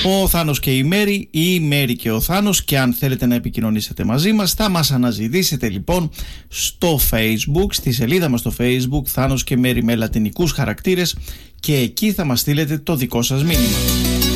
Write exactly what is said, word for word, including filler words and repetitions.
Ο Θάνος και η Μέρη ή η Μέρη και ο Θάνος. Και αν θέλετε να επικοινωνήσετε μαζί μας, θα μας αναζητήσετε λοιπόν στο Facebook, στη σελίδα μας στο Facebook, Θάνος και Μέρη με λατινικούς χαρακτήρες, και εκεί θα μας στείλετε το δικό σας μήνυμα.